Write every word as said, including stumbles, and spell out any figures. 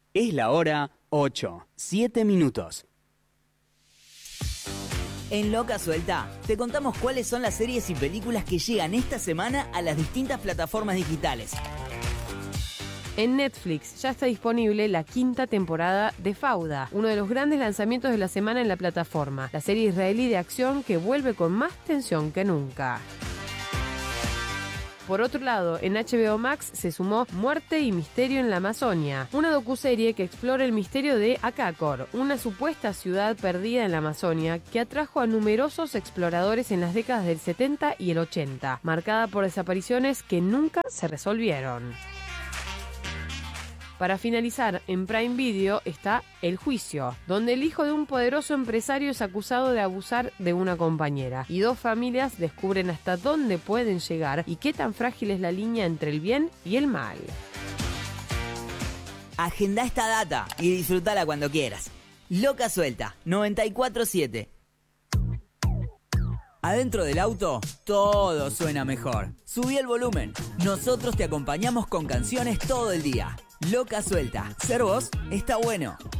Es la hora ocho, siete minutos. En Loca Suelta te contamos cuáles son las series y películas que llegan esta semana a las distintas plataformas digitales. En Netflix ya está disponible la quinta temporada de Fauda, uno de los grandes lanzamientos de la semana en la plataforma, la serie israelí de acción que vuelve con más tensión que nunca. Por otro lado, en H B O Max se sumó Muerte y Misterio en la Amazonia, una docuserie que explora el misterio de Acacor, una supuesta ciudad perdida en la Amazonia que atrajo a numerosos exploradores en las décadas del setenta y el ochenta, marcada por desapariciones que nunca se resolvieron. Para finalizar, en Prime Video está El Juicio, donde el hijo de un poderoso empresario es acusado de abusar de una compañera, y dos familias descubren hasta dónde pueden llegar y qué tan frágil es la línea entre el bien y el mal. Agenda esta data y disfrutala cuando quieras. Loca Suelta, noventa y cuatro siete. Adentro del auto, todo suena mejor. Subí el volumen. Nosotros te acompañamos con canciones todo el día. Loca Suelta. Ser vos está bueno.